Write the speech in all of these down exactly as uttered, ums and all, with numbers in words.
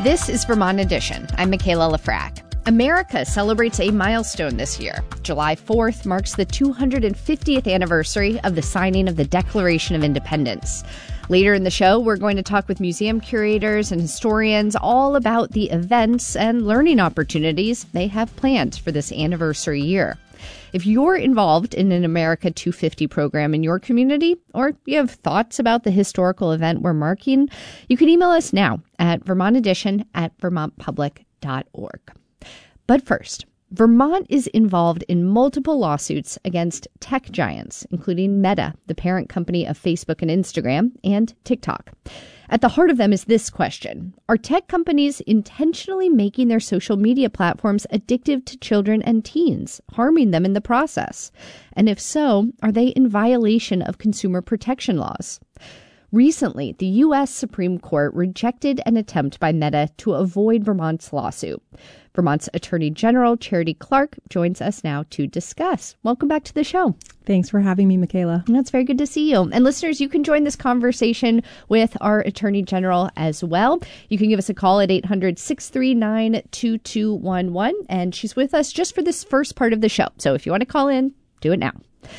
This is Vermont Edition. I'm Michaela Lafrac. America celebrates a milestone this year. July fourth marks the two hundred fiftieth anniversary of the signing of the Declaration of Independence. Later in the show, we're going to talk with museum curators and historians all about the events and learning opportunities they have planned for this anniversary year. If you're involved in an America two fifty program in your community, or you have thoughts about the historical event we're marking, you can email us now at vermontedition at vermont public dot org. But first, Vermont is involved in multiple lawsuits against tech giants, including Meta, the parent company of Facebook and Instagram, and TikTok. At the heart of them is this question: are tech companies intentionally making their social media platforms addictive to children and teens, harming them in the process? And if so, are they in violation of consumer protection laws? Recently, the U S Supreme Court rejected an attempt by Meta to avoid Vermont's lawsuit. Vermont's Attorney General Charity Clark joins us now to discuss. Welcome back to the show. Thanks for having me, Michaela. It's very good to see you. And listeners, you can join this conversation with our Attorney General as well. You can give us a call at eight hundred, six three nine, two two one one. And she's with us just for this first part of the show. So if you want to call in, do it now.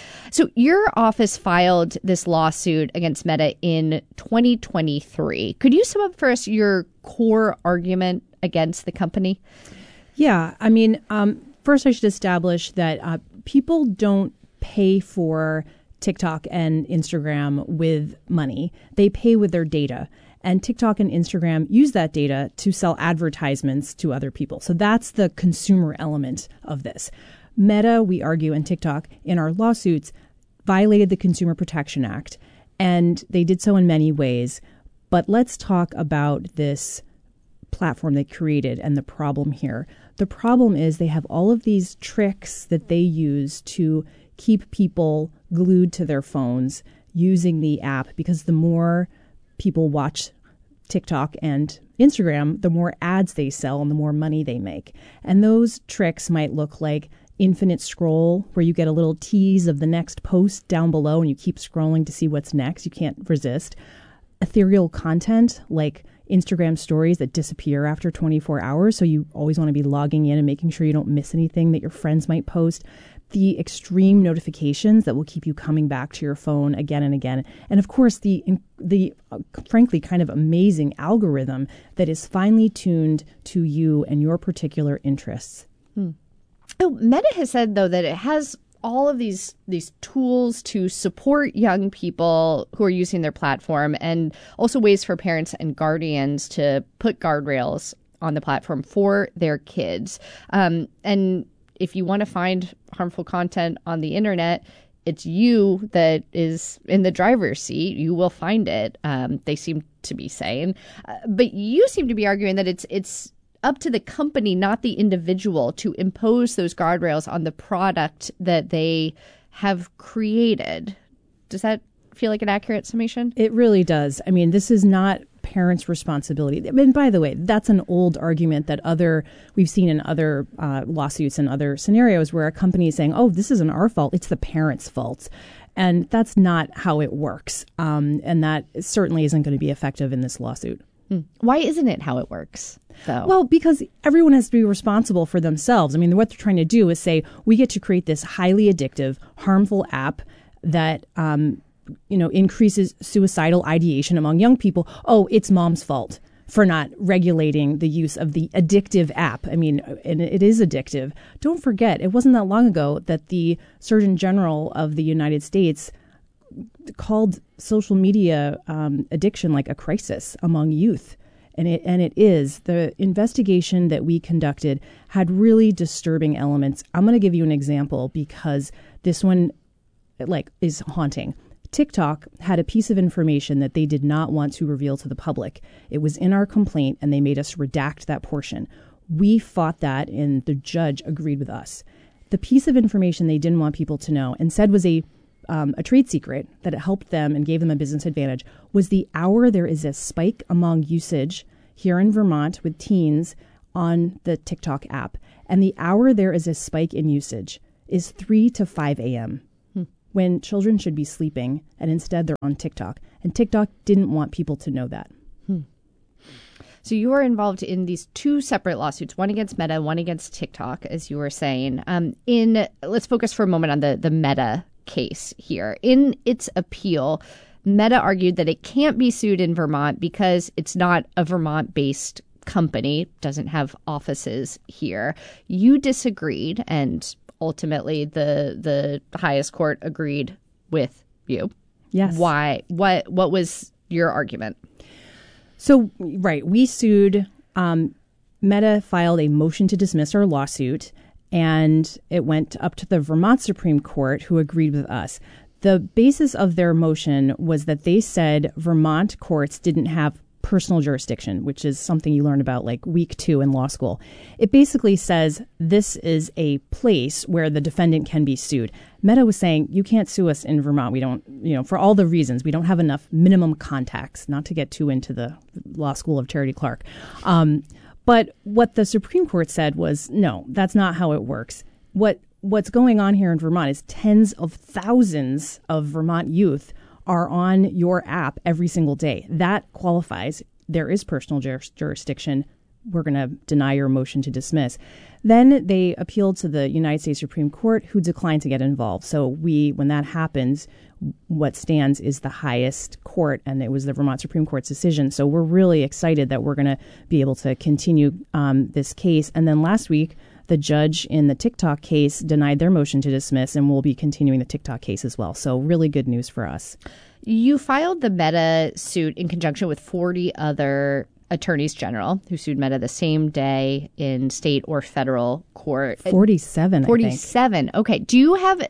So your office filed this lawsuit against Meta in twenty twenty-three. Could you sum up for us your core argument against the company? Yeah, I mean, um, first I should establish that uh, people don't pay for TikTok and Instagram with money. They pay with their data. And TikTok and Instagram use that data to sell advertisements to other people. So that's the consumer element of this. Meta, we argue, and TikTok in our lawsuits violated the Consumer Protection Act, and they did so in many ways. But let's talk about this platform they created and the problem here. The problem is they have all of these tricks that they use to keep people glued to their phones using the app, because the more people watch TikTok and Instagram, the more ads they sell and the more money they make. And those tricks might look like infinite scroll, where you get a little tease of the next post down below and you keep scrolling to see what's next. You can't resist. Ethereal content like Instagram stories that disappear after twenty-four hours. So you always want to be logging in and making sure you don't miss anything that your friends might post. The extreme notifications that will keep you coming back to your phone again and again. And of course, the the uh, frankly kind of amazing algorithm that is finely tuned to you and your particular interests. Hmm. Oh, Meta has said, though, that it has all of these these tools to support young people who are using their platform, and also ways for parents and guardians to put guardrails on the platform for their kids. Um, and if you want to find harmful content on the internet, it's you that is in the driver's seat. You will find it, um, they seem to be saying. Uh, but you seem to be arguing that it's it's up to the company, not the individual, to impose those guardrails on the product that they have created. Does that feel like an accurate summation? It really does. I mean, this is not parents' responsibility. I mean, by the way, that's an old argument that other we've seen in other uh, lawsuits and other scenarios where a company is saying, oh, this isn't our fault, it's the parents' fault. And that's not how it works. Um, and that certainly isn't going to be effective in this lawsuit. Hmm. Why isn't it how it works, though? Well, because everyone has to be responsible for themselves. I mean, what they're trying to do is say, we get to create this highly addictive, harmful app that, um, you know, increases suicidal ideation among young people. Oh, it's mom's fault for not regulating the use of the addictive app. I mean, and it is addictive. Don't forget, it wasn't that long ago that the Surgeon General of the United States called social media um, addiction like a crisis among youth. And it and it is. The investigation that we conducted had really disturbing elements. I'm going to give you an example because this one like is haunting. TikTok had a piece of information that they did not want to reveal to the public. It was in our complaint and they made us redact that portion. We fought that and the judge agreed with us. The piece of information they didn't want people to know and said was a Um, a trade secret that it helped them and gave them a business advantage was the hour there is a spike among usage here in Vermont with teens on the TikTok app. And the hour there is a spike in usage is three to five a.m. Hmm. when children should be sleeping, and instead they're on TikTok. And TikTok didn't want people to know that. Hmm. So you are involved in these two separate lawsuits, one against Meta, one against TikTok, as you were saying. Um, in let's focus for a moment on the, the Meta case here. In its appeal, Meta argued that it can't be sued in Vermont because it's not a Vermont-based company, doesn't have offices here. You disagreed, and ultimately the the highest court agreed with you. Yes. Why? What? What was your argument? So, right, we sued. Um, Meta filed a motion to dismiss our lawsuit, and it went up to the Vermont Supreme Court, who agreed with us. The basis of their motion was that they said Vermont courts didn't have personal jurisdiction, which is something you learn about like week two in law school. It basically says this is a place where the defendant can be sued. Meta was saying, you can't sue us in Vermont. We don't, you know, for all the reasons, we don't have enough minimum contacts, not to get too into the law school of Charity Clark. Um, but what the Supreme Court said was, no, that's not how it works. What What's going on here in Vermont is tens of thousands of Vermont youth are on your app every single day. That qualifies. There is personal jur- jurisdiction. We're going to deny your motion to dismiss. Then they appealed to the United States Supreme Court, who declined to get involved. So we, when that happens, what stands is the highest court, and it was the Vermont Supreme Court's decision. So we're really excited that we're going to be able to continue um, this case. And then last week, the judge in the TikTok case denied their motion to dismiss, and we'll be continuing the TikTok case as well. So really good news for us. You filed the Meta suit in conjunction with forty other attorneys general who sued Meta the same day in state or federal court. forty-seven, forty-seven. I think. Okay. Do you have...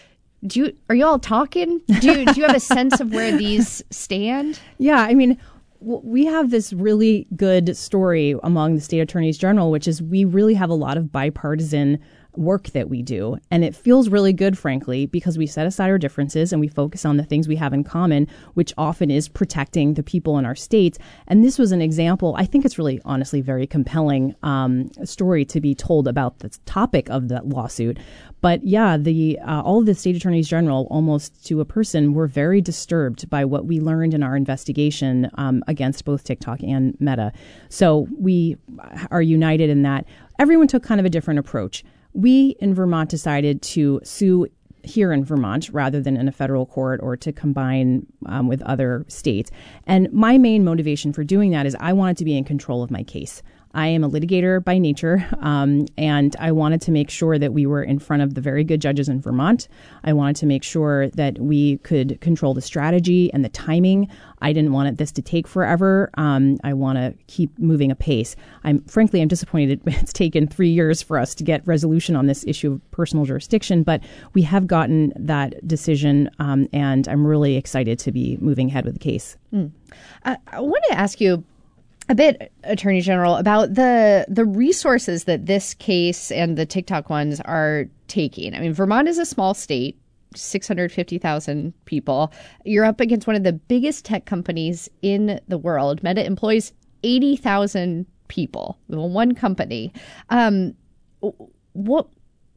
Do you are you all talking? Do you, do you have a sense of where these stand? Yeah, I mean, we have this really good story among the state attorneys general, which is we really have a lot of bipartisan work that we do. And it feels really good, frankly, because we set aside our differences and we focus on the things we have in common, which often is protecting the people in our states. And this was an example. I think it's really, honestly, very compelling um, story to be told about the topic of that lawsuit. But yeah, the uh, all of the state attorneys general, almost to a person, were very disturbed by what we learned in our investigation um, against both TikTok and Meta. So we are united in that. Everyone took kind of a different approach. We in Vermont decided to sue here in Vermont rather than in a federal court or to combine um, with other states. And my main motivation for doing that is I wanted to be in control of my case. I am a litigator by nature, um, and I wanted to make sure that we were in front of the very good judges in Vermont. I wanted to make sure that we could control the strategy and the timing. I didn't want this to take forever. Um, I want to keep moving apace. I'm frankly, I'm disappointed it's taken three years for us to get resolution on this issue of personal jurisdiction, but we have gotten that decision, um, and I'm really excited to be moving ahead with the case. Mm. I, I want to ask you a bit, Attorney General, about the the resources that this case and the TikTok ones are taking. I mean, Vermont is a small state, six hundred fifty thousand people. You're up against one of the biggest tech companies in the world. Meta employs eighty thousand people, one company. Um, what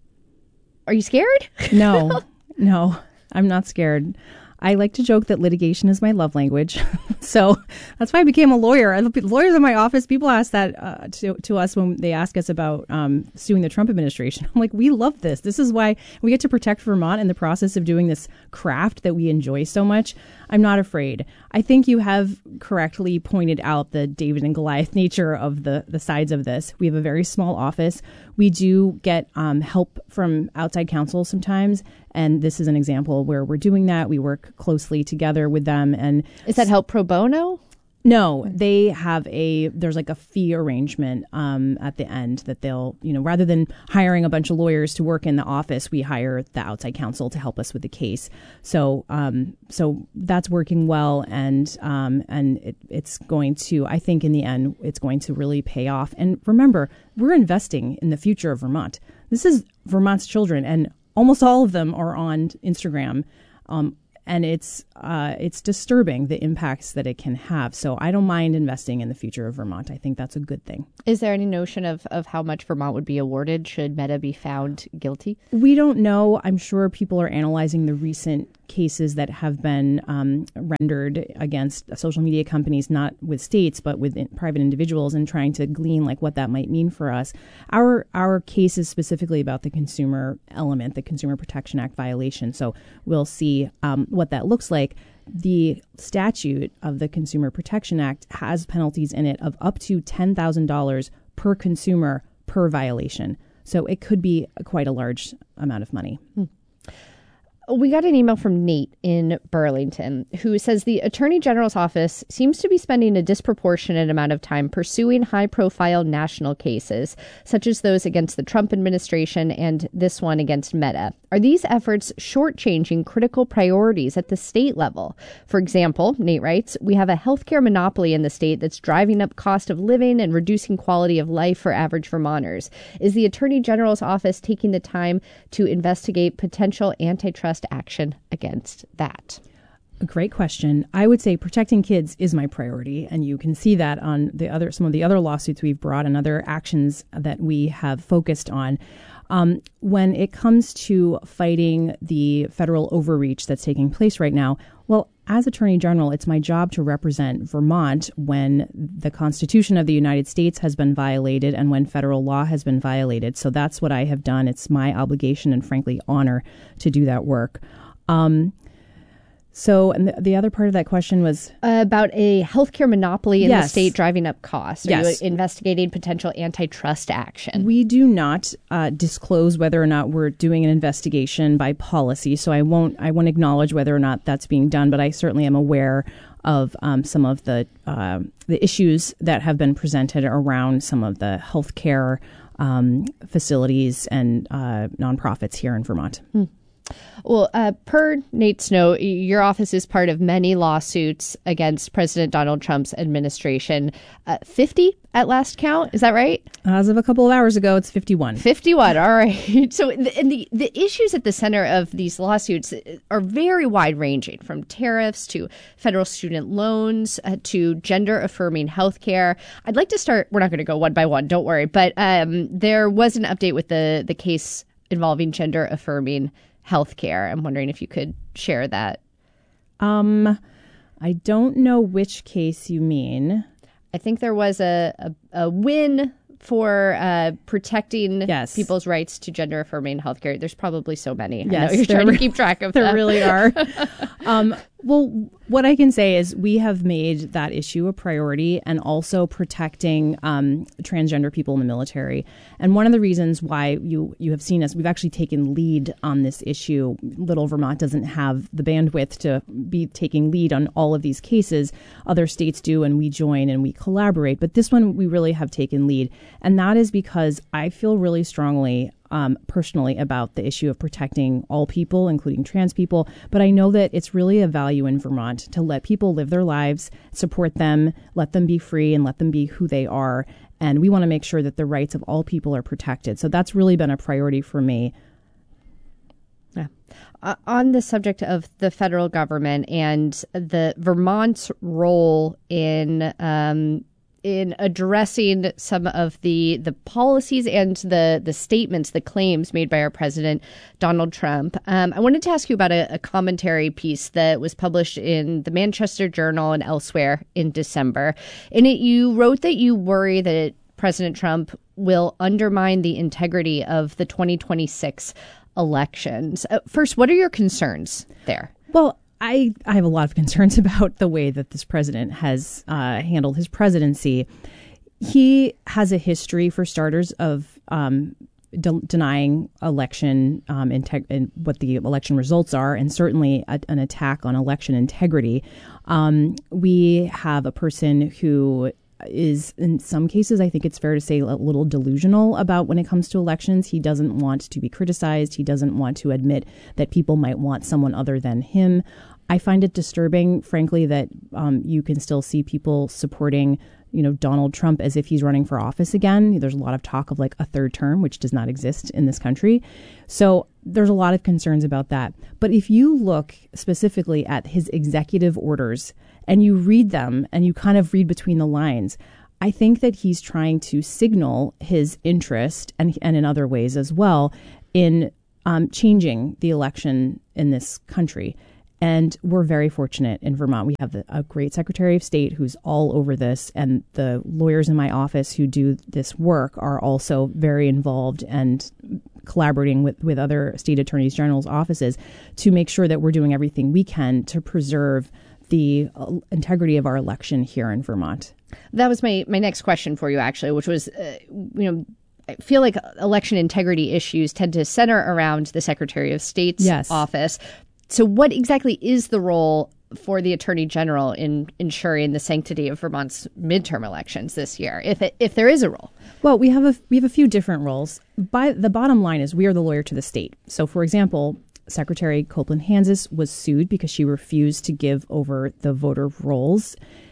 are you scared? No, no, I'm not scared. I like to joke that litigation is my love language. So that's why I became a lawyer. Lawyers in my office, people ask that uh, to, to us when they ask us about um, suing the Trump administration. I'm like, we love this. This is why we get to protect Vermont in the process of doing this craft that we enjoy so much. I'm not afraid. I think you have correctly pointed out the David and Goliath nature of the, the sides of this. We have a very small office. We do get um, help from outside counsel sometimes. And this is an example where we're doing that. We work closely together with them. And is that help pro bono? No, they have a, there's like a fee arrangement um, at the end that they'll, you know, rather than hiring a bunch of lawyers to work in the office, we hire the outside counsel to help us with the case. So, um, so that's working well. And, um, and it, it's going to, I think in the end, it's going to really pay off. And remember, we're investing in the future of Vermont. This is Vermont's children, and almost all of them are on Instagram. Um, And it's uh, it's disturbing the impacts that it can have. So I don't mind investing in the future of Vermont. I think that's a good thing. Is there any notion of, of how much Vermont would be awarded should Meta be found guilty? We don't know. I'm sure people are analyzing the recent cases that have been um, rendered against social media companies, not with states, but with in, private individuals, and trying to glean like what that might mean for us. Our our case is specifically about the consumer element, the Consumer Protection Act violation. So we'll see um, what that looks like. The statute of the Consumer Protection Act has penalties in it of up to ten thousand dollars per consumer per violation. So it could be quite a large amount of money. Hmm. We got an email from Nate in Burlington who says the Attorney General's office seems to be spending a disproportionate amount of time pursuing high-profile national cases, such as those against the Trump administration and this one against Meta. Are these efforts shortchanging critical priorities at the state level? For example, Nate writes, we have a healthcare monopoly in the state that's driving up cost of living and reducing quality of life for average Vermonters. Is the Attorney General's office taking the time to investigate potential antitrust action against that? A great question. I would say protecting kids is my priority, and you can see that on the other some of the other lawsuits we've brought and other actions that we have focused on. Um, when it comes to fighting the federal overreach that's taking place right now, well, as Attorney General, it's my job to represent Vermont when the Constitution of the United States has been violated and when federal law has been violated. So that's what I have done. It's my obligation and, frankly, honor to do that work. Um, So, and the, the other part of that question was uh, about a healthcare monopoly in yes. the state driving up costs. Are yes. you investigating potential antitrust action? We do not uh, disclose whether or not we're doing an investigation by policy. So I won't I won't acknowledge whether or not that's being done. But I certainly am aware of um, some of the uh, the issues that have been presented around some of the healthcare um, facilities and uh, nonprofits here in Vermont. Hmm. Well, uh, per Nate Snow, your office is part of many lawsuits against President Donald Trump's administration. Uh, fifty at last count. Is that right? As of a couple of hours ago, it's fifty-one. fifty-one. All right. So the, and the, the issues at the center of these lawsuits are very wide ranging, from tariffs to federal student loans uh, to gender affirming health care. I'd like to start. We're not going to go one by one. Don't worry. But um, there was an update with the, the case involving gender affirming healthcare. I'm wondering if you could share that. Um, I don't know which case you mean. I think there was a, a, a win for uh, protecting yes. people's rights to gender affirming healthcare. There's probably so many. Yes, I know you're trying to keep track of there them. There really are. um, well, what I can say is we have made that issue a priority, and also protecting um, transgender people in the military. And one of the reasons why you, you have seen us, we've actually taken lead on this issue. Little Vermont doesn't have the bandwidth to be taking lead on all of these cases. Other states do, and we join and we collaborate. But this one, we really have taken lead. And that is because I feel really strongly Um, personally about the issue of protecting all people, including trans people. But I know that it's really a value in Vermont to let people live their lives, support them, let them be free, and let them be who they are. And we want to make sure that the rights of all people are protected. So that's really been a priority for me. Yeah. Uh, on the subject of the federal government and the Vermont's role in um, in addressing some of the the policies and the the statements, the claims made by our president, Donald Trump. Um, I wanted to ask you about a, a commentary piece that was published in the Manchester Journal and elsewhere in December. In it, you wrote that you worry that President Trump will undermine the integrity of the twenty twenty-six elections. Uh, first, what are your concerns there? Well, I, I have a lot of concerns about the way that this president has uh, handled his presidency. He has a history, for starters, of um, de- denying election um, integ- and what the election results are, and certainly a, an attack on election integrity. Um, we have a person who is, in some cases, I think it's fair to say, a little delusional about when it comes to elections. He doesn't want to be criticized. He doesn't want to admit that people might want someone other than him. I find it disturbing, frankly, that um, you can still see people supporting, you know, Donald Trump as if he's running for office again. There's a lot of talk of like a third term, which does not exist in this country. So there's a lot of concerns about that. But if you look specifically at his executive orders and you read them and you kind of read between the lines, I think that he's trying to signal his interest, and, and in other ways as well, in um, changing the election in this country. And we're very fortunate in Vermont. We have the, a great Secretary of State who's all over this, and the lawyers in my office who do this work are also very involved and collaborating with, with other state attorneys general's offices to make sure that we're doing everything we can to preserve the uh, integrity of our election here in Vermont. That was my, my next question for you, actually, which was, uh, you know, I feel like election integrity issues tend to center around the Secretary of State's yes. office. So what exactly is the role for the Attorney General in ensuring the sanctity of Vermont's midterm elections this year, if it, if there is a role? Well, we have a we have a few different roles. By the bottom line is we are the lawyer to the state. So, for example, Secretary Copeland-Hanzas was sued because she refused to give over the voter rolls.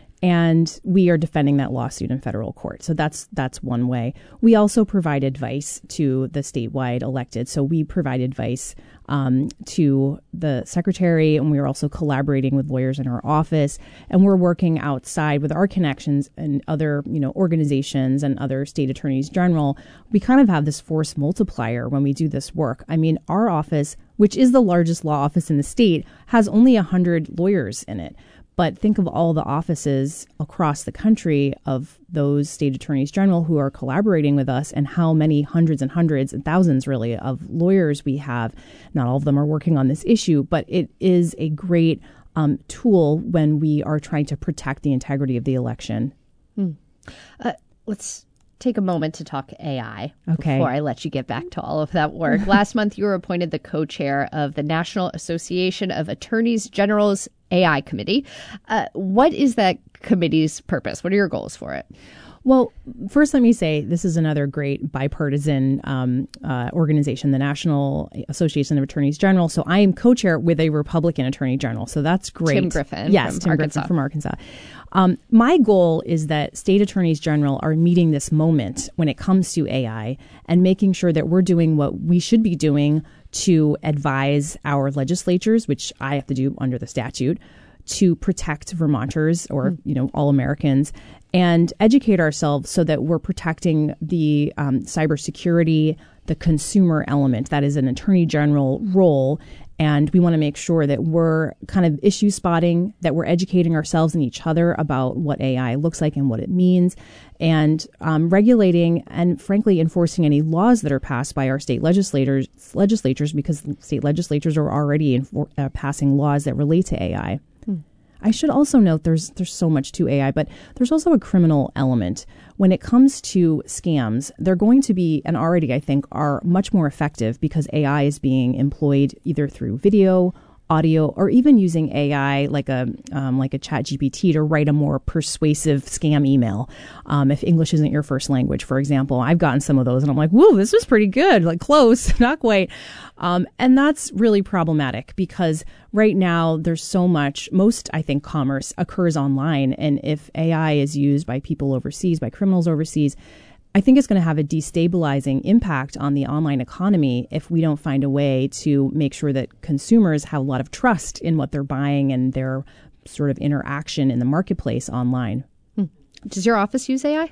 And we are defending that lawsuit in federal court. So that's that's one way. We also provide advice to the statewide elected. So we provide advice um, to the secretary, and we are also collaborating with lawyers in our office. And we're working outside with our connections and other, you know, organizations and other state attorneys general. We kind of have this force multiplier when we do this work. I mean, our office, which is the largest law office in the state, has only one hundred lawyers in it. But think of all the offices across the country of those state attorneys general who are collaborating with us, and how many hundreds and hundreds and thousands, really, of lawyers we have. Not all of them are working on this issue, but it is a great um, tool when we are trying to protect the integrity of the election. Hmm. Uh, let's take a moment to talk A I okay. before I let you get back to all of that work. Last month, you were appointed the co-chair of the National Association of Attorneys General's A I Committee. Uh, what is that committee's purpose? What are your goals for it? Well, first, let me say this is another great bipartisan um, uh, organization, the National Association of Attorneys General. So I am co-chair with a Republican Attorney General. So that's great. Tim Griffin. Yes, from Tim Arkansas. Griffin from Arkansas. Um, my goal is that state attorneys general are meeting this moment when it comes to A I and making sure that we're doing what we should be doing to advise our legislatures, which I have to do under the statute, to protect Vermonters or, mm. you know, all Americans, and educate ourselves so that we're protecting the um, cybersecurity, the consumer element. That is an attorney general role. And we want to make sure that we're kind of issue spotting, that we're educating ourselves and each other about what A I looks like and what it means, and um, regulating and, frankly, enforcing any laws that are passed by our state legislators, legislatures, because state legislatures are already infor- uh, passing laws that relate to A I. Hmm. I should also note there's there's so much to A I, but there's also a criminal element. When it comes to scams, they're going to be, and already I think are much more effective because A I is being employed either through video, audio, or even using A I like a um, like a Chat G P T to write a more persuasive scam email. Um, if English isn't your first language, for example, I've gotten some of those and I'm like, whoa, this was pretty good, like close, not quite. Um, and that's really problematic because right now there's so much, most, I think, commerce occurs online. And if A I is used by people overseas, by criminals overseas, I think it's going to have a destabilizing impact on the online economy if we don't find a way to make sure that consumers have a lot of trust in what they're buying and their sort of interaction in the marketplace online. Hmm. Does your office use A I?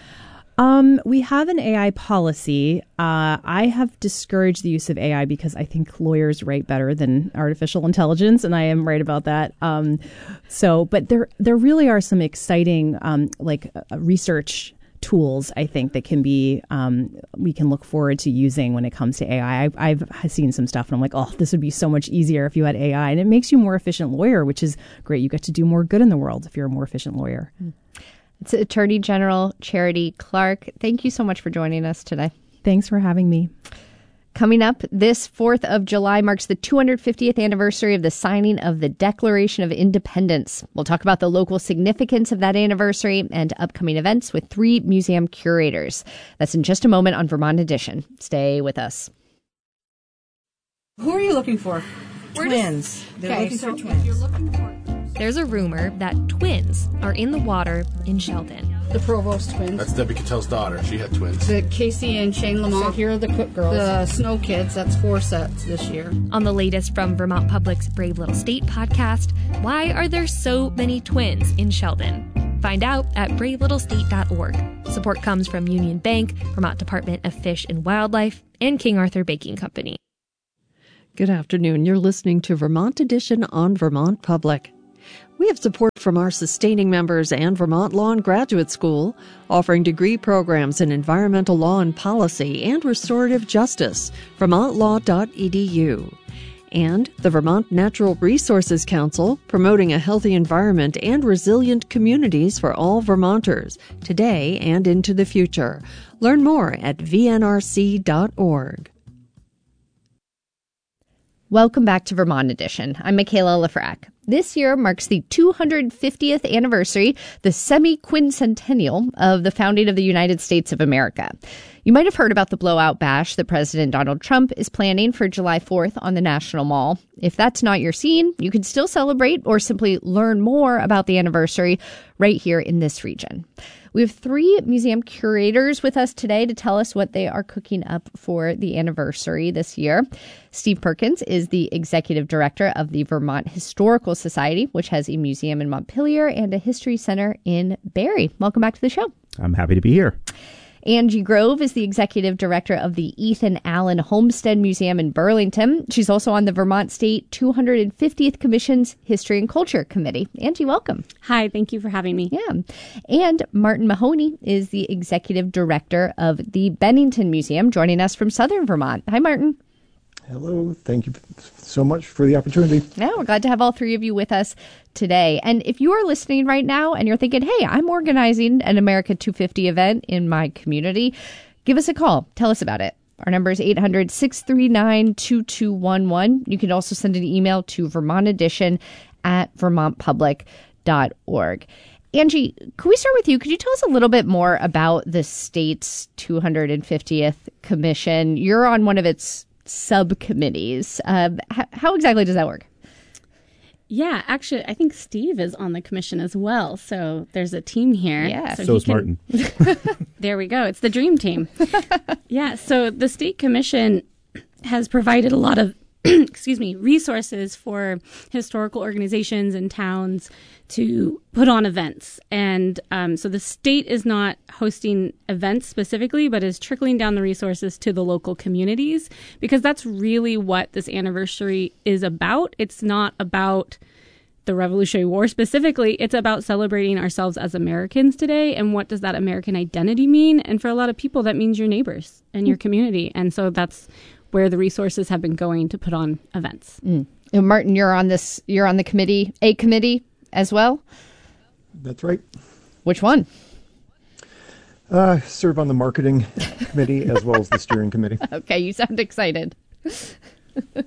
Um, we have an A I policy. Uh, I have discouraged the use of A I because I think lawyers write better than artificial intelligence, and I am right about that. Um, so, but there, there really are some exciting, um, like uh, research tools, I think, that can be, um, we can look forward to using when it comes to A I. I've, I've seen some stuff and I'm like, oh, this would be so much easier if you had A I. And it makes you a more efficient lawyer, which is great. You get to do more good in the world if you're a more efficient lawyer. It's Attorney General Charity Clark. Thank you so much for joining us today. Thanks for having me. Coming up, this fourth of July marks the two hundred fiftieth anniversary of the signing of the Declaration of Independence. We'll talk about the local significance of that anniversary and upcoming events with three museum curators. That's in just a moment on Vermont Edition. Stay with us. Who are you looking for? We're twins. Just, They're okay, looking so for twins. You're looking for... There's a rumor that twins are in the water in Sheldon. The Provost twins. That's Debbie Cattell's daughter. She had twins. The Casey and Shane Lamont. So here are the Cook girls. The Snow Kids. That's four sets this year. On the latest from Vermont Public's Brave Little State podcast, why are there so many twins in Sheldon? Find out at brave little state dot org. Support comes from Union Bank, Vermont Department of Fish and Wildlife, and King Arthur Baking Company. Good afternoon. You're listening to Vermont Edition on Vermont Public. We have support from our sustaining members and Vermont Law and Graduate School, offering degree programs in environmental law and policy and restorative justice, vermont law dot e d u. And the Vermont Natural Resources Council, promoting a healthy environment and resilient communities for all Vermonters, today and into the future. Learn more at v n r c dot org. Welcome back to Vermont Edition. I'm Michaela Lafrac. This year marks the two hundred fiftieth anniversary, the semi-quincentennial of the founding of the United States of America. You might have heard about the blowout bash that President Donald Trump is planning for July fourth on the National Mall. If that's not your scene, you can still celebrate or simply learn more about the anniversary right here in this region. We have three museum curators with us today to tell us what they are cooking up for the anniversary this year. Steve Perkins is the executive director of the Vermont Historical Society, which has a museum in Montpelier and a history center in Barre. Welcome back to the show. I'm happy to be here. Angie Grove is the executive director of the Ethan Allen Homestead Museum in Burlington. She's also on the Vermont State two hundred fiftieth Commission's History and Culture Committee. Angie, welcome. Hi, thank you for having me. Yeah. And Martin Mahoney is the executive director of the Bennington Museum, joining us from Southern Vermont. Hi, Martin. Hello. Thank you so much for the opportunity. Yeah, we're glad to have all three of you with us today. And if you are listening right now and you're thinking, hey, I'm organizing an America two fifty event in my community, give us a call. Tell us about it. Our number is eight hundred, six three nine, two two one one. You can also send an email to vermont edition at vermont public dot org. Angie, could we start with you? Could you tell us a little bit more about the state's two hundred fiftieth Commission? You're on one of its subcommittees. Uh, how, how exactly does that work? Yeah, actually, I think Steve is on the commission as well. So there's a team here. Yeah, so, so is can... Martin. There we go. It's the dream team. Yeah, so the state commission has provided a lot of, excuse me, resources for historical organizations and towns to put on events. And um, so the state is not hosting events specifically, but is trickling down the resources to the local communities, because that's really what this anniversary is about. It's not about the Revolutionary War specifically. It's about celebrating ourselves as Americans today. And what does that American identity mean? And for a lot of people, that means your neighbors and your community. And so that's where the resources have been going to put on events. Mm. And Martin, you're on this, you're on the committee, a committee as well? That's right. Which one? Uh, serve on the marketing committee as well as the steering committee. Okay, you sound excited. uh,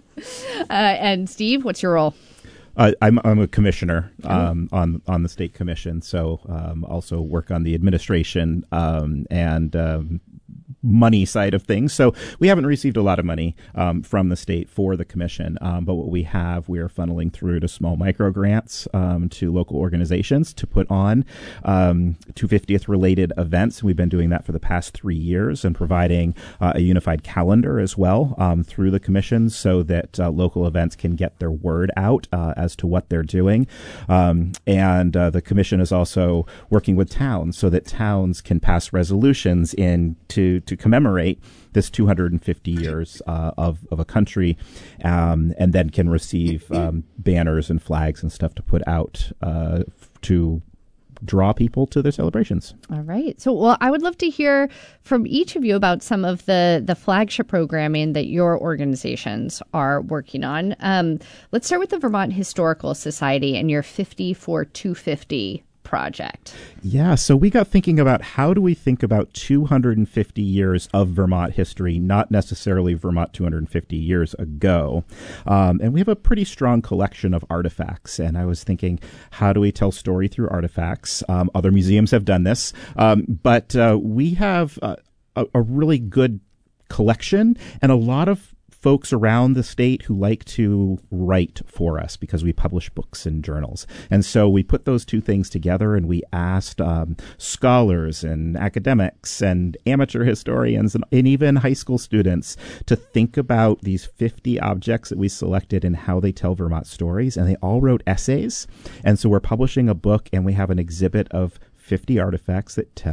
and Steve, what's your role? Uh, I'm I'm a commissioner um, on on the state commission, so um, also work on the administration um, and um, money side of things. So we haven't received a lot of money um, from the state for the commission, um, but what we have, we are funneling through to small micro grants um, to local organizations to put on um, two hundred fiftieth related events. We've been doing that for the past three years and providing uh, a unified calendar as well um, through the commission so that uh, local events can get their word out uh, as to what they're doing. Um, and uh, the commission is also working with towns so that towns can pass resolutions in to, to commemorate this two hundred fifty years uh, of, of a country, um, and then can receive um, banners and flags and stuff to put out uh, to draw people to their celebrations. All right. So, well, I would love to hear from each of you about some of the, the flagship programming that your organizations are working on. Um, let's start with the Vermont Historical Society and your fifty for two fifty project. Yeah, so we got thinking about how do we think about two hundred fifty years of Vermont history, not necessarily Vermont two hundred fifty years ago. Um, and we have a pretty strong collection of artifacts. And I was thinking, how do we tell story through artifacts? Um, other museums have done this, um, but uh, we have uh, a, a really good collection and a lot of folks around the state who like to write for us because we publish books and journals. And so we put those two things together and we asked um, scholars and academics and amateur historians and, and even high school students to think about these fifty objects that we selected and how they tell Vermont stories. And they all wrote essays. And so we're publishing a book and we have an exhibit of fifty artifacts that tell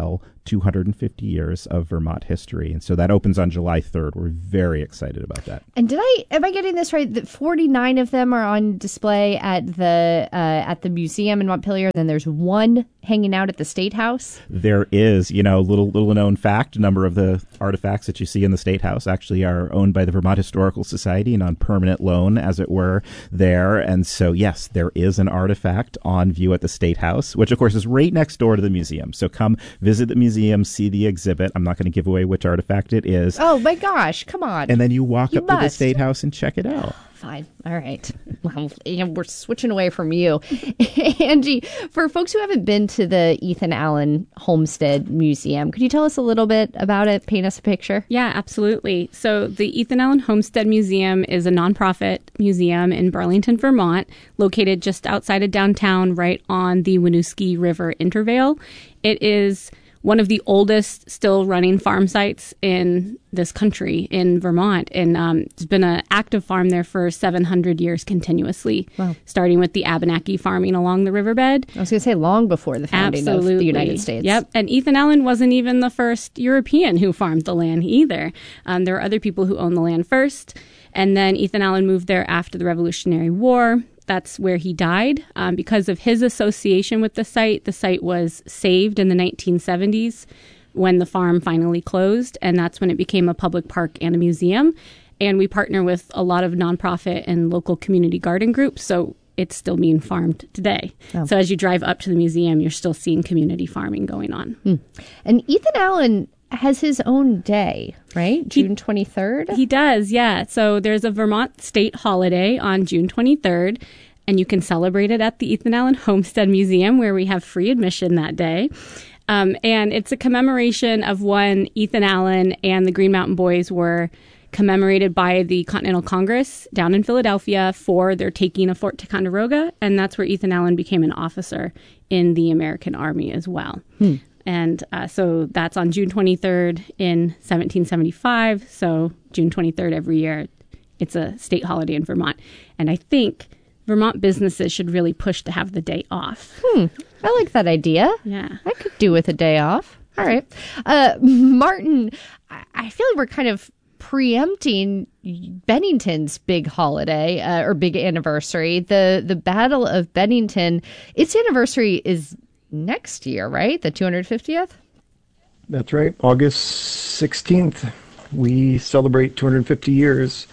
two hundred fifty years of Vermont history. And so that opens on July third. We're very excited about that. And did I, am I getting this right? That forty-nine of them are on display at the uh, at the museum in Montpelier. Then there's one hanging out at the State House. There is, you know, little little known fact, a number of the artifacts that you see in the State House actually are owned by the Vermont Historical Society and on permanent loan, as it were, there. And so, yes, there is an artifact on view at the State House, which, of course, is right next door to the museum. So come visit the museum, see the exhibit. I'm not going to give away which artifact it is. Oh, my gosh. Come on. And then you walk You up to the must. State House and check it out. Fine. All right. Well, you know, we're switching away from you. Angie, for folks who haven't been to the Ethan Allen Homestead Museum, could you tell us a little bit about it? Paint us a picture. Yeah, absolutely. So the Ethan Allen Homestead Museum is a nonprofit museum in Burlington, Vermont, located just outside of downtown, right on the Winooski River Intervale. It is one of the oldest still running farm sites in this country, in Vermont. And um, there's been an active farm there for seven hundred years continuously, Wow. starting with the Abenaki farming along the riverbed. I was going to say long before the founding Absolutely. of the United States. Yep. And Ethan Allen wasn't even the first European who farmed the land either. Um, there were other people who owned the land first. And then Ethan Allen moved there after the Revolutionary War. That's where he died. Um, because of his association with the site, the site was saved in the nineteen seventies when the farm finally closed. And that's when it became a public park and a museum. And we partner with a lot of nonprofit and local community garden groups. So it's still being farmed today. Oh. So as you drive up to the museum, you're still seeing community farming going on. Hmm. And Ethan Allen has his own day, right? June twenty-third? He does, yeah. So there's a Vermont state holiday on June twenty-third, and you can celebrate it at the Ethan Allen Homestead Museum, where we have free admission that day. Um, and it's a commemoration of when Ethan Allen and the Green Mountain Boys were commemorated by the Continental Congress down in Philadelphia for their taking of Fort Ticonderoga. And that's where Ethan Allen became an officer in the American Army as well. Hmm. And uh, so that's on June twenty-third in seventeen seventy-five. So June twenty-third every year, it's a state holiday in Vermont. And I think Vermont businesses should really push to have the day off. Hmm. I like that idea. Yeah. I could do with a day off. All right. Uh, Martin, I, I feel like we're kind of preempting Bennington's big holiday uh, or big anniversary. The, the Battle of Bennington, its anniversary is next year, right? The two hundred fiftieth? That's right. August sixteenth, we celebrate two hundred fifty years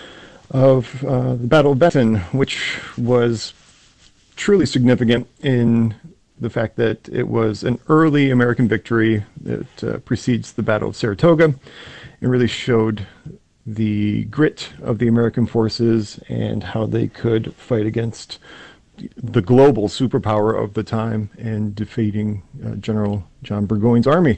of uh, the Battle of Bennington, which was truly significant in the fact that it was an early American victory that uh, precedes the Battle of Saratoga. It really showed the grit of the American forces and how they could fight against the global superpower of the time and defeating uh, General John Burgoyne's army.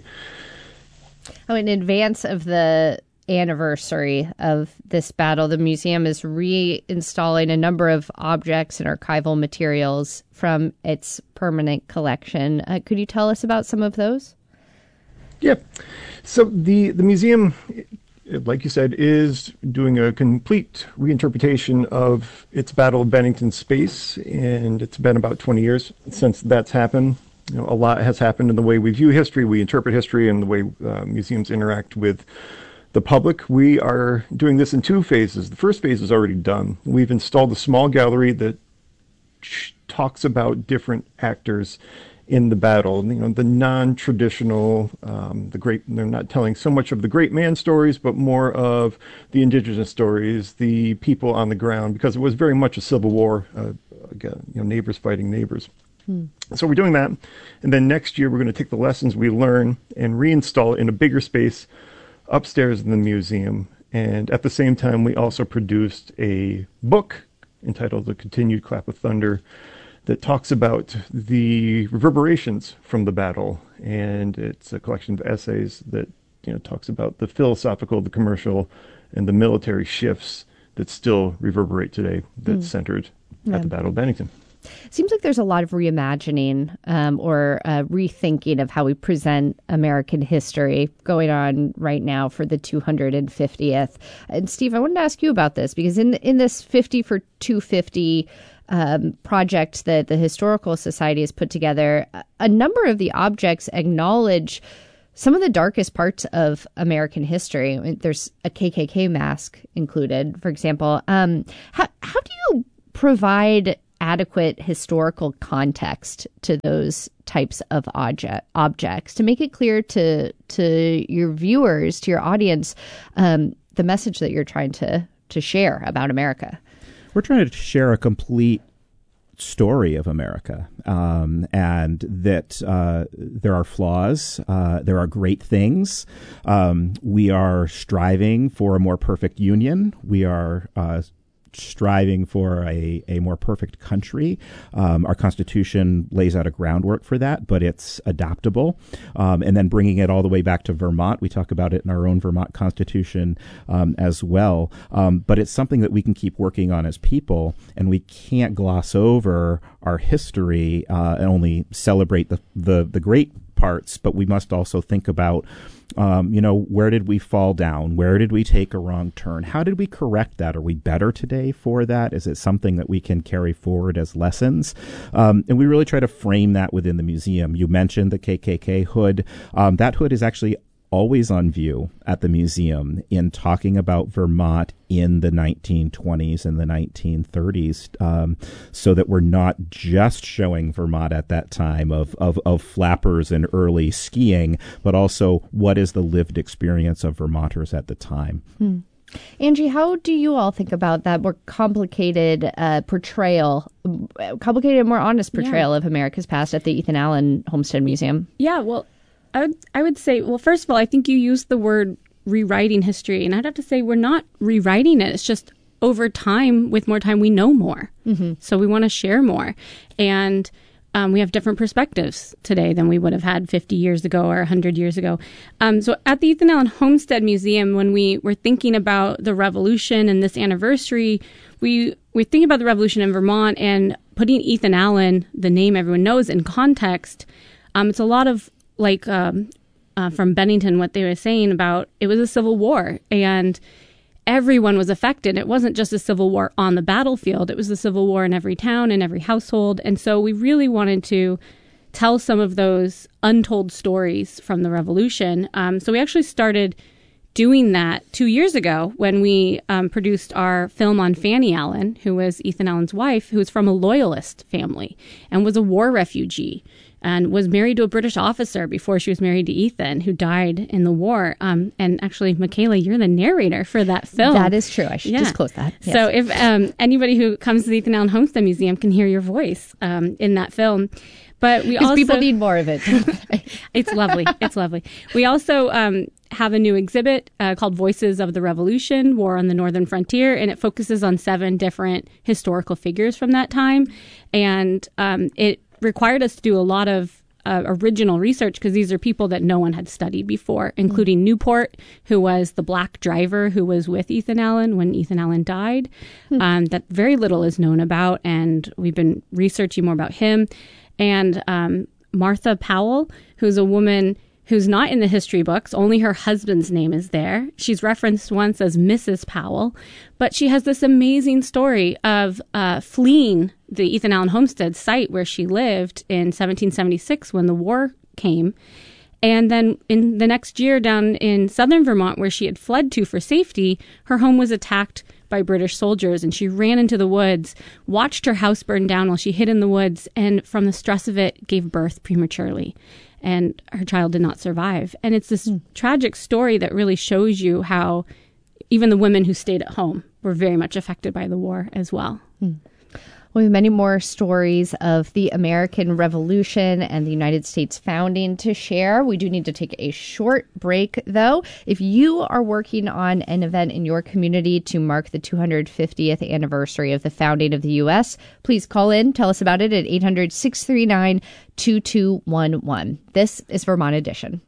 Oh, in advance of the anniversary of this battle, the museum is reinstalling a number of objects and archival materials from its permanent collection. Uh, could you tell us about some of those? Yeah. So the, the museum, like you said, is doing a complete reinterpretation of its Battle of Bennington space, and it's been about twenty years since that's happened. You know, a lot has happened in the way we view history, we interpret history, and the way uh, museums interact with the public. We are doing this in two phases. The first phase is already done. We've installed a small gallery that sh- talks about different actors in the battle, you know, the non-traditional, um, the great, they're not telling so much of the great man stories, but more of the indigenous stories, the people on the ground, because it was very much a civil war, uh, again, you know, neighbors fighting neighbors. Hmm. So we're doing that. And then next year, we're going to take the lessons we learn and reinstall it in a bigger space upstairs in the museum. And at the same time, we also produced a book entitled The Continued Clap of Thunder that talks about the reverberations from the battle. And it's a collection of essays that, you know, talks about the philosophical, the commercial, and the military shifts that still reverberate today that's mm. centered yeah. at the Battle of Bennington. Seems like there's a lot of reimagining um, or uh, rethinking of how we present American history going on right now for the two hundred fiftieth. And Steve, I wanted to ask you about this because in in this fifty for two fifty um, project that the Historical Society has put together, a number of the objects acknowledge some of the darkest parts of American history. I mean, there's a K K K mask included, for example. Um, how how do you provide adequate historical context to those types of object, objects to make it clear to to your viewers, to your audience, um, the message that you're trying to to share about America? We're trying to share a complete story of America, um, and that uh, there are flaws, uh, there are great things. Um, we are striving for a more perfect union. We are uh, striving for a, a more perfect country. Um, our Constitution lays out a groundwork for that, but it's adaptable. Um, and then bringing it all the way back to Vermont, we talk about it in our own Vermont Constitution um, as well. Um, but it's something that we can keep working on as people, and we can't gloss over our history uh, and only celebrate the, the, the great parts, but we must also think about Um, you know, where did we fall down? Where did we take a wrong turn? How did we correct that? Are we better today for that? Is it something that we can carry forward as lessons? Um, and we really try to frame that within the museum. You mentioned the K K K hood. Um, that hood is actually always on view at the museum in talking about Vermont in the nineteen twenties and the nineteen thirties, um, so that we're not just showing Vermont at that time of, of, of flappers and early skiing, but also what is the lived experience of Vermonters at the time. Hmm. Angie, how do you all think about that more complicated uh, portrayal, complicated, more honest portrayal yeah. of America's past at the Ethan Allen Homestead Museum? Yeah, well, I would, I would say, well, first of all, I think you used the word rewriting history, and I'd have to say we're not rewriting it. It's just over time, with more time, we know more. Mm-hmm. So we want to share more. And um, we have different perspectives today than we would have had fifty years ago or one hundred years ago. Um, so at the Ethan Allen Homestead Museum, when we were thinking about the Revolution and this anniversary, we we're thinking about the Revolution in Vermont and putting Ethan Allen, the name everyone knows, in context. Um, it's a lot of like um, uh, from Bennington, what they were saying about it was a civil war and everyone was affected. It wasn't just a civil war on the battlefield. It was a civil war in every town and every household. And so we really wanted to tell some of those untold stories from the Revolution. Um, so we actually started doing that two years ago when we um, produced our film on Fanny Allen, who was Ethan Allen's wife, who was from a Loyalist family and was a war refugee and was married to a British officer before she was married to Ethan, who died in the war. Um, and actually, Michaela, you're the narrator for that film. That is true. I should yeah. disclose that. Yes. So if um, anybody who comes to the Ethan Allen Homestead Museum can hear your voice um, in that film. But we also people need more of it. It's lovely. It's lovely. We also um, have a new exhibit uh, called Voices of the Revolution, War on the Northern Frontier, and it focuses on seven different historical figures from that time. And um, it required us to do a lot of uh, original research because these are people that no one had studied before, including mm-hmm. Newport, who was the black driver who was with Ethan Allen when Ethan Allen died. Mm-hmm. Um, that very little is known about, and we've been researching more about him. And um, Martha Powell, who's a woman who's not in the history books. Only her husband's name is there. She's referenced once as Missus Powell, but she has this amazing story of uh, fleeing the Ethan Allen Homestead site where she lived in seventeen seventy-six when the war came. And then in the next year down in southern Vermont, where she had fled to for safety, her home was attacked by British soldiers, and she ran into the woods, watched her house burn down while she hid in the woods, and from the stress of it, gave birth prematurely. And her child did not survive. And it's this mm. tragic story that really shows you how even the women who stayed at home were very much affected by the war as well. Mm. We have many more stories of the American Revolution and the United States founding to share. We do need to take a short break, though. If you are working on an event in your community to mark the two hundred fiftieth anniversary of the founding of the U S, please call in. Tell us about it at eight hundred, six three nine, two two one one. This is Vermont Edition.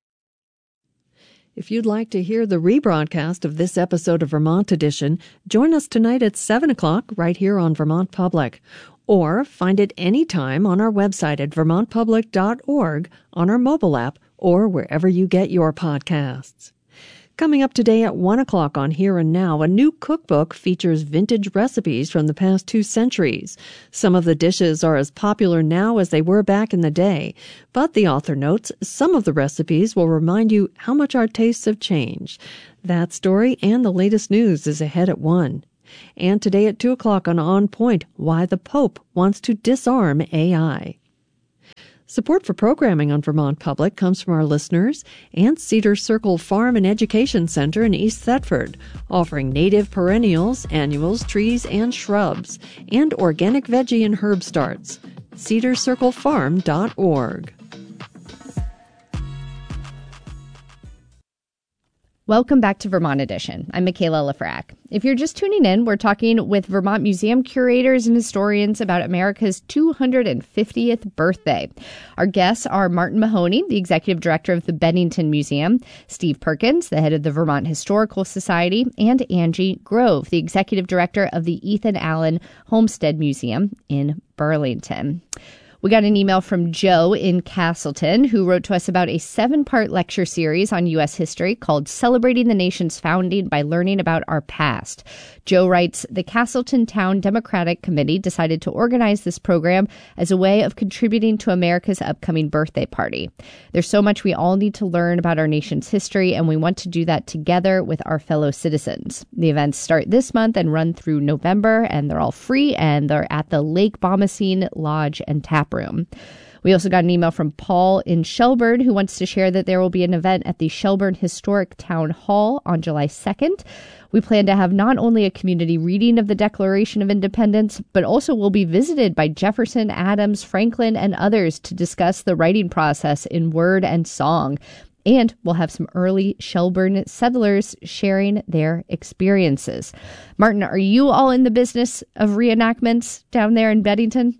If you'd like to hear the rebroadcast of this episode of Vermont Edition, join us tonight at seven o'clock right here on Vermont Public. Or find it anytime on our website at vermont public dot org, on our mobile app, or wherever you get your podcasts. Coming up today at one o'clock on Here and Now, a new cookbook features vintage recipes from the past two centuries. Some of the dishes are as popular now as they were back in the day, but the author notes some of the recipes will remind you how much our tastes have changed. That story and the latest news is ahead at one. And today at two o'clock on On Point, why the Pope wants to disarm A I. Support for programming on Vermont Public comes from our listeners and Cedar Circle Farm and Education Center in East Thetford, offering native perennials, annuals, trees, and shrubs, and organic veggie and herb starts. cedar circle farm dot org. Welcome back to Vermont Edition. I'm Michaela Lafrac. If you're just tuning in, we're talking with Vermont museum curators and historians about America's two hundred fiftieth birthday. Our guests are Martin Mahoney, the executive director of the Bennington Museum, Steve Perkins, the head of the Vermont Historical Society, and Angie Grove, the executive director of the Ethan Allen Homestead Museum in Burlington. We got an email from Joe in Castleton, who wrote to us about a seven-part lecture series on U S history called Celebrating the Nation's Founding by Learning About Our Past. Joe writes, the Castleton Town Democratic Committee decided to organize this program as a way of contributing to America's upcoming birthday party. There's so much we all need to learn about our nation's history, and we want to do that together with our fellow citizens. The events start this month and run through November, and they're all free, and they're at the Lake Bomoseen Lodge and Tap Room. We also got an email from Paul in Shelburne, who wants to share that there will be an event at the Shelburne Historic Town Hall on July second. We plan to have not only a community reading of the Declaration of Independence, but also will be visited by Jefferson, Adams, Franklin, and others to discuss the writing process in word and song. And we'll have some early Shelburne settlers sharing their experiences. Martin, are you all in the business of reenactments down there in Bennington?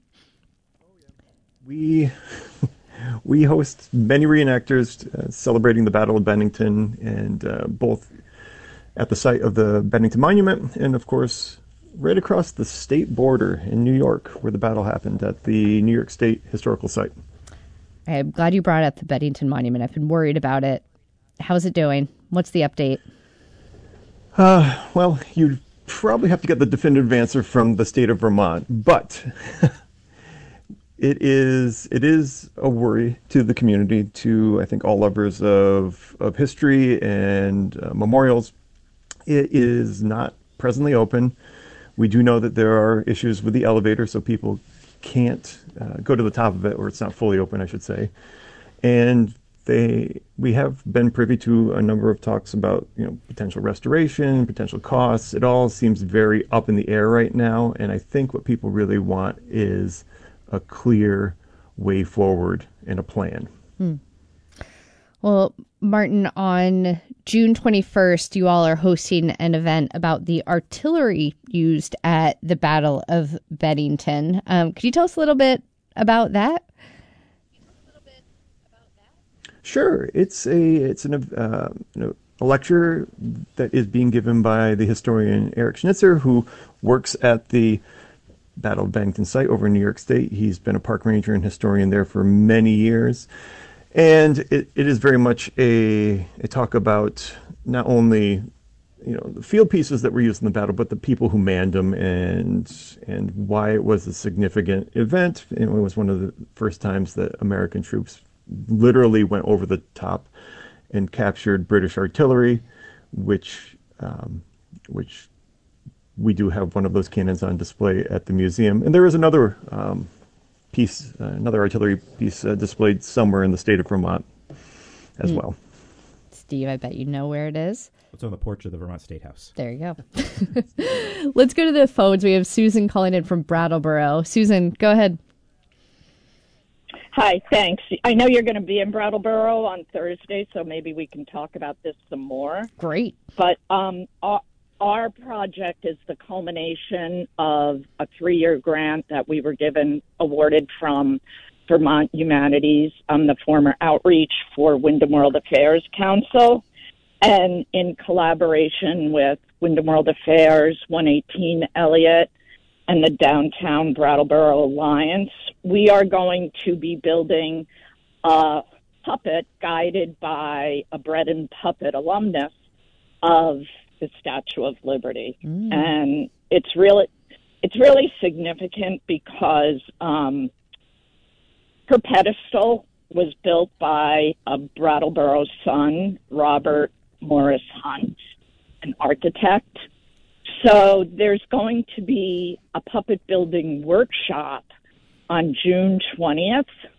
We we host many reenactors uh, celebrating the Battle of Bennington, and uh, both at the site of the Bennington Monument and, of course, right across the state border in New York where the battle happened at the New York State Historical Site. I'm glad you brought up the Bennington Monument. I've been worried about it. How's it doing? What's the update? Uh, well, you'd probably have to get the definitive answer from the state of Vermont, but It is it is a worry to the community, to, I think, all lovers of, of history and uh, memorials. It is not presently open. We do know that there are issues with the elevator, so people can't uh, go to the top of it, or it's not fully open, I should say. And they we have been privy to a number of talks about, you know, potential restoration, potential costs. It all seems very up in the air right now, and I think what people really want is a clear way forward and a plan. Hmm. Well, Martin, on June twenty-first, you all are hosting an event about the artillery used at the Battle of Bennington. Um, could you tell us a little bit about that? Sure. It's a it's an, uh, a lecture that is being given by the historian Eric Schnitzer, who works at the Battle of Bennington site over in New York State. He's been a park ranger and historian there for many years. And it, it is very much a, a talk about not only, you know, the field pieces that were used in the battle, but the people who manned them, and and why it was a significant event. It was one of the first times that American troops literally went over the top and captured British artillery, which um, which we do have one of those cannons on display at the museum. And there is another um, piece, uh, another artillery piece uh, displayed somewhere in the state of Vermont as mm. well. Steve, I bet you know where it is. It's on the porch of the Vermont State House. There you go. Let's go to the phones. We have Susan calling in from Brattleboro. Susan, go ahead. Hi, thanks. I know you're going to be in Brattleboro on Thursday, so maybe we can talk about this some more. Great. But um, our, our project is the culmination of a three-year grant that we were given, awarded from Vermont Humanities. I'm the former outreach for Wyndham World Affairs Council. And in collaboration with Wyndham World Affairs, one eighteen Elliott, and the Downtown Brattleboro Alliance, we are going to be building a puppet guided by a Bread and Puppet alumnus of the Statue of Liberty. Mm. And it's really, it's really significant because um, her pedestal was built by a Brattleboro's son, Robert Morris Hunt, an architect. So there's going to be a puppet building workshop on June twentieth